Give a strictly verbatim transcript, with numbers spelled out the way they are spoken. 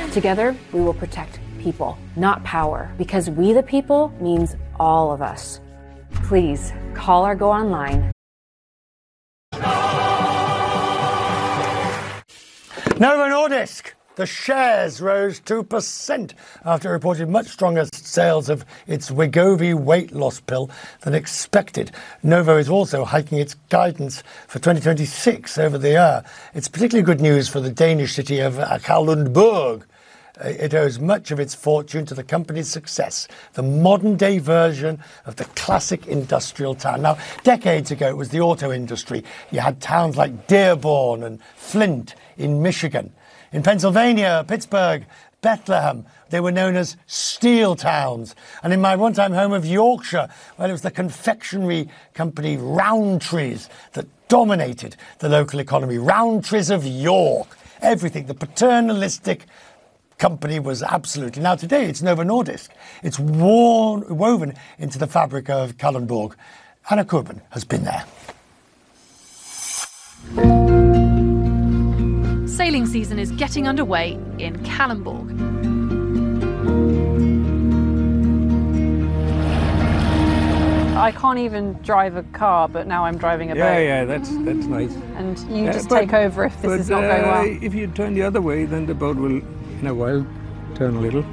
Together, we will protect people, not power, because we the people means all of us. Please call or go online. Novo Nordisk. The shares rose two percent after reporting much stronger sales of its Wegovy weight loss pill than expected. Novo is also hiking its guidance for twenty twenty-six over the year. It's particularly good news for the Danish city of Kalundborg. It owes much of its fortune to the company's success, the modern-day version of the classic industrial town. Now, decades ago, it was the auto industry. You had towns like Dearborn and Flint in Michigan. In Pennsylvania, Pittsburgh, Bethlehem, they were known as steel towns. And in my one-time home of Yorkshire, well, it was the confectionery company Rowntree's that dominated the local economy. Rowntree's of York. Everything, the paternalistic company was absolutely. Now today it's Novo Nordisk. It's worn, woven into the fabric of Kalundborg. Anna Kurban has been there. Sailing season is getting underway in Kalundborg. I can't even drive a car, but now I'm driving a yeah, boat. Yeah, yeah, that's that's nice. And you uh, just but, take over if this but, is not uh, going well. If you turn the other way, then the boat will, in a while, turn a little.